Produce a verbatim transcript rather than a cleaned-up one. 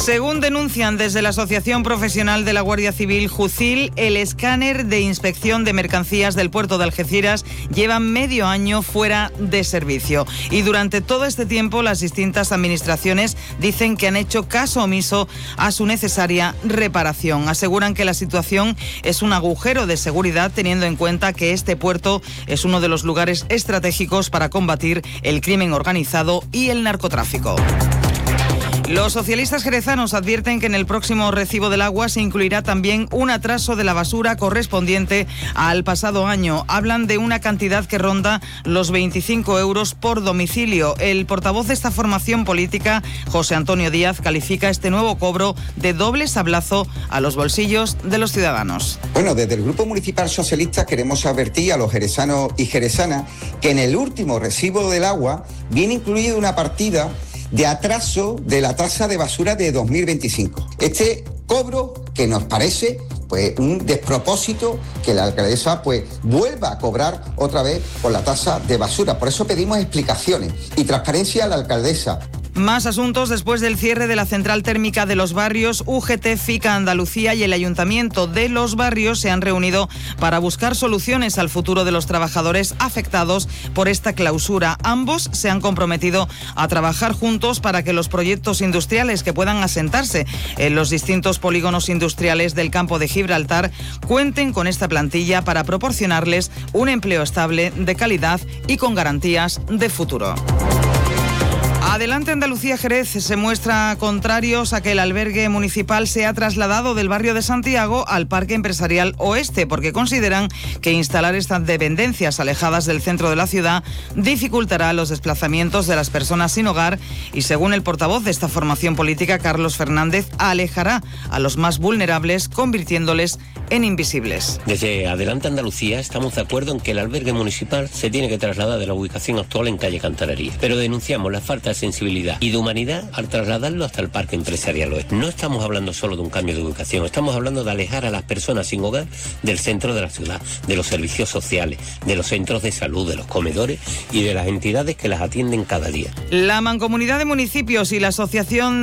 Según denuncian desde la Asociación Profesional de la Guardia Civil, Jucil, el escáner de inspección de mercancías del puerto de Algeciras lleva medio año fuera de servicio. Y durante todo este tiempo las distintas administraciones dicen que han hecho caso omiso a su necesaria reparación. Aseguran que la situación es un agujero de seguridad, teniendo en cuenta que este puerto es uno de los lugares estratégicos para combatir el crimen organizado y el narcotráfico. Los socialistas jerezanos advierten que en el próximo recibo del agua se incluirá también un atraso de la basura correspondiente al pasado año. Hablan de una cantidad que ronda los veinticinco euros por domicilio. El portavoz de esta formación política, José Antonio Díaz, califica este nuevo cobro de doble sablazo a los bolsillos de los ciudadanos. Bueno, desde el Grupo Municipal Socialista queremos advertir a los jerezanos y jerezanas que en el último recibo del agua viene incluida una partida de atraso de la tasa de basura de dos mil veinticinco. Este cobro que nos parece pues un despropósito que la alcaldesa pues vuelva a cobrar otra vez por la tasa de basura. Por eso pedimos explicaciones y transparencia a la alcaldesa. Más asuntos. Después del cierre de la central térmica de Los Barrios, U G T, FICA Andalucía y el Ayuntamiento de Los Barrios se han reunido para buscar soluciones al futuro de los trabajadores afectados por esta clausura. Ambos se han comprometido a trabajar juntos para que los proyectos industriales que puedan asentarse en los distintos polígonos industriales del campo de Gibraltar cuenten con esta plantilla para proporcionarles un empleo estable, de calidad y con garantías de futuro. Adelante Andalucía Jerez se muestra contrarios a que el albergue municipal sea trasladado del barrio de Santiago al Parque Empresarial Oeste, porque consideran que instalar estas dependencias alejadas del centro de la ciudad dificultará los desplazamientos de las personas sin hogar y, según el portavoz de esta formación política, Carlos Fernández, alejará a los más vulnerables, convirtiéndoles en invisibles. Desde Adelante Andalucía estamos de acuerdo en que el albergue municipal se tiene que trasladar de la ubicación actual en calle Cantalería, pero denunciamos la falta de sensibilidad y de humanidad al trasladarlo hasta el Parque Empresarial Oeste. No estamos hablando solo de un cambio de ubicación, estamos hablando de alejar a las personas sin hogar del centro de la ciudad, de los servicios sociales, de los centros de salud, de los comedores y de las entidades que las atienden cada día. La Mancomunidad de Municipios y la Asociación